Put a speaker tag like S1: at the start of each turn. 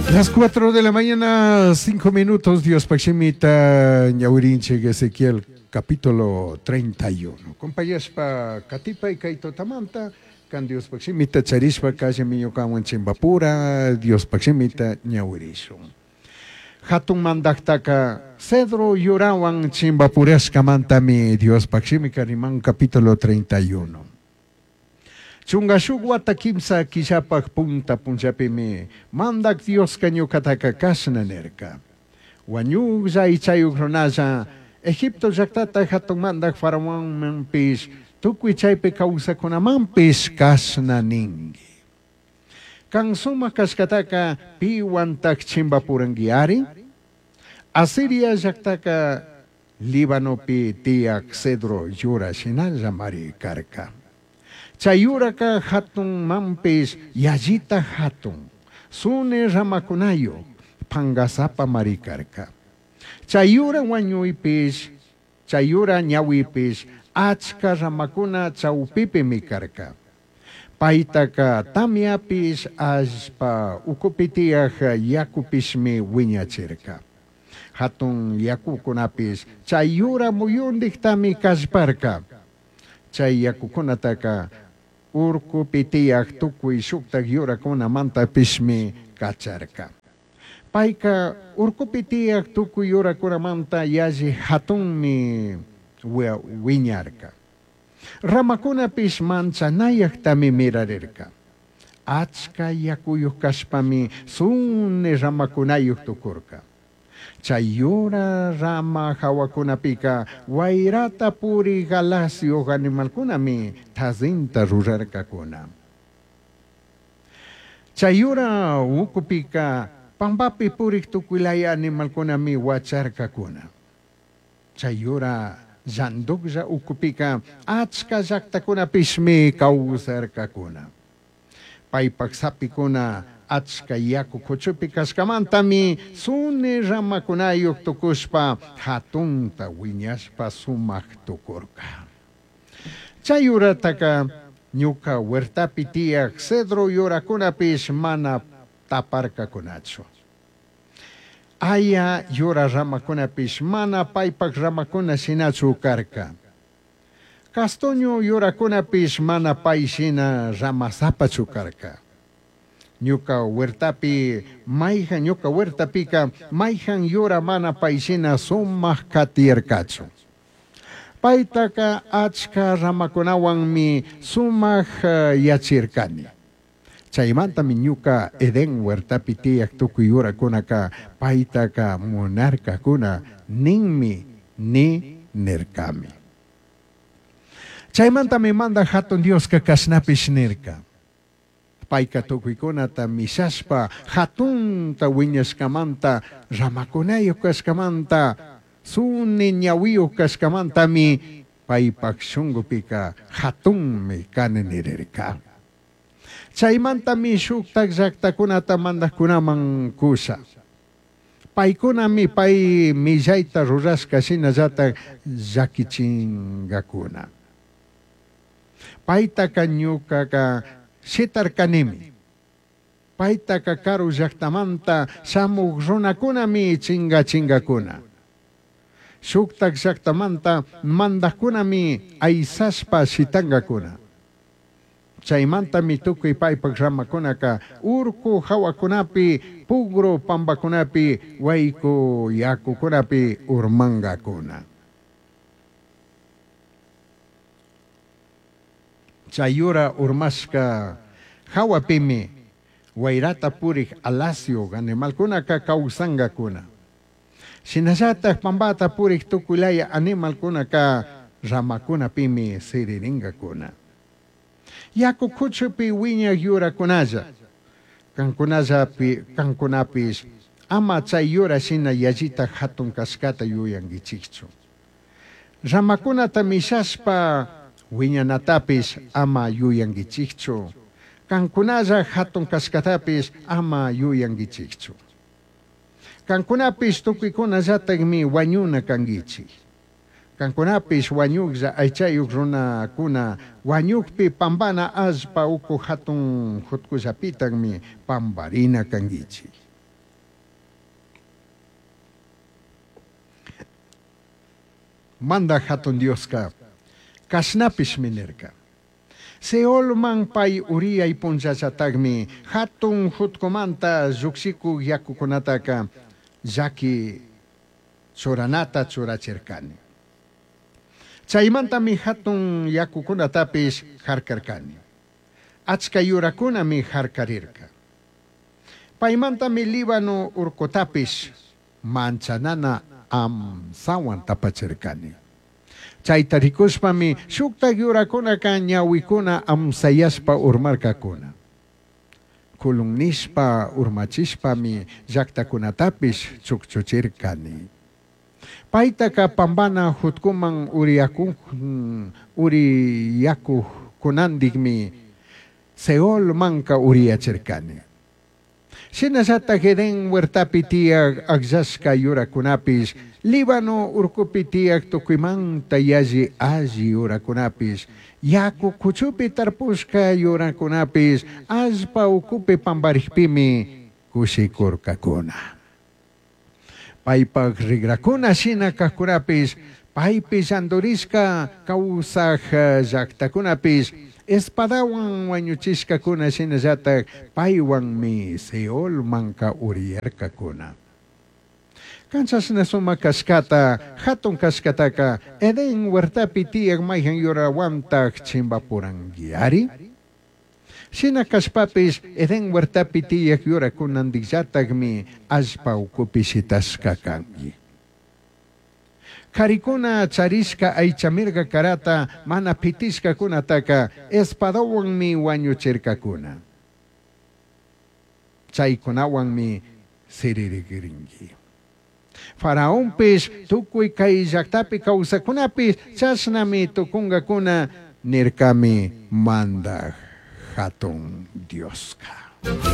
S1: Las 4 de la mañana, 5 minutos, Dios Paximita, Ñaurinche, Ezequiel, capítulo 31. Compañespa, Catipa y Kaito Tamanta, can Dios Paximita, Charispa, Calle Miyokawan Chimbapura, Dios Paximita, Ñaurisho. Hatun mandaktaka, Cedro Yurawan Chimbapuresca Mantami, Dios Paximica Rimán, capítulo 31. Chungashugwata kimsa kishapak punta punchapimi mandak Dios kanyo kataka kasna nerka. Wanyug za ichayug ronaza Egipto jaktata hatong mandak farawan mampis tukwi chaype kausa kuna mampis kasna ningi. Kang suma kaskataka piwantak chimbapurangiari Asiria jaktaka Líbano pi tiak Cedro yura shinanja mari karka. Chayuraka hatun mampis yajita hatun, sune ramakunayo, pangasapa marikarka. Chayura wanyuipis, chayura nyawipis, achka ramakuna chaupipi mikarka. Paitaka tamiapis aspa ukupitiach yakupismi wiñachirka. Hatun yakukunapis, chayura muyundiktami kasparka. Chay yakukunataka, urku pitiak tukui shuktak yurakuna manta pismi kacharka. Paika urku pitiak tukui yurakuna manta yaji hatunmi wiñarka. Ramakuna pis manchanayak tami mirarerka. Achka yakuyuk kaspami sunne ramakunayuk tukurka. Chayura rama hawakunapika wairata puri galasio animalkunami tazinta rurarkakuna. Chayura ukupika pambapi purik tukuilaya animalkunami wacharkakuna. Chayura jandukja ukupika achka jaktakuna pismi kausarkakuna. Paipaksapikuna achka yaku kuchupi kaskamantami sune ramakunayuk tukuspa hatunta wiñashpa sumak tukurka. Chayurataka ñuka huertapi tiak Cedro yurakunapis mana taparkakunachu. Aya yura ramakunapis mana paypak ramakuna sinachu karka. Castoño yurakunapis mana paysina ramasapachu karka. Ñuka huertapi mayhan ñuka huertapika mayhan yura mana paisina sumaq katierkachu. Paitaka achka ramakunawanmi sumaq yachirkani. Chaymantami ñuka Eden huertapi tiyak tukuy yurakunaka paitaka monarcakuna ninmi ni nerkami. Chaymantami manda hatun Dios kasnapish nirka. Paika tukuykunata misashpa hatunta wiñashkamanta ramakunayo kaskamanta suni ñawiyo kaskamantami paypak shungupika hatunmi kaninirirka. Chaymantami shuktak llaqtakunata mandaqkunaman kusa. Paykunami pay millayta rurashka shinallatak llakichingakuna. Paytaka ñukaka Shitarkanimi. Paitaka karu llaqtamanta samuk runakunami chingakuna. Shuktak llaqtamanta mandaqkunami aysashpa shitangakuna. Chaymantami tukuy paypak ramakunaka urku hawakunapi pugro pambakunapi wayku yakukunapi urmangakuna. Chayura urmashka hawapimi wairata purik alasio animalkunaka kausangakuna. Sinallatak pambata purik tukulaya animalkunaka ramakunapimi siriringakuna. Yaku kuchupi wiña yurakunaja. Kankunapis ama chay yura shina yajita hatun kaskata yuyangichikchu. Ramakunata mishashpa wiñanatapis ama yuyangichikchu. Kankunaja hatun kaskatapis ama yuyangichikchu. Kankunapis tukuykunallatakmi wañuna kangichik. Kankunapis wañuklla aychayuk runakuna wañukpi pambana aspa uku hatun hutkullapitanmi pambarina kangichik. manda hatun Dioska, kasnapis minerka. Seol man pay uriay punchachatagmi, hatun hutkomanta zuksiku yakukunataka, jaki choranata choracherkani. Chaymanta mi hatun yakukunatapis harkarkani. Achka yurakuna mi harkarirka. Paymanta mi Líbano urkotapis manchanana sawan tapacherkani. Chayta rikuspami shukta yurakuna ñawikuna sayaspa urmarkakuna. Kulungnispa urmachispami llaktakunatapis chukchuchirkani. Paitaka pambana hutkuman uriyaku kunandigmi Seol manka uriyacherkani. Sinasata heden huertapi tiag agzaska yurakunapis, Líbano urkupi tiag tukuimanta yaji aji yurakunapis, yaku kuchupi tarpuska yurakunapis, aspa ukupi pambarikpimi kusikurkakuna. Paypag rigrakuna sina kakurapis, paypis andoriska kausaj llaktakunapis, espadawan wañuchisca kuna sinasata paywan mi Seol manka uriyarkakuna. Kansas na suma kaskata, hatong kaskataka, eden huertapi tiag mayhan yurawamtak chimbapurangiari. Sina kaspapis, eden huertapi tiag yurakunandiksatag mi aspa ukupisitas kakangi. Karikuna chariska aichamirga karata mana pitiska kunataka espadawan mi wañuchirkakuna. Chaykunawan mi siririgiringi. Faraonpis tukuy kay llaktapi kawsakunapis chasnami tukungakuna nirkami manda hatun Dioska.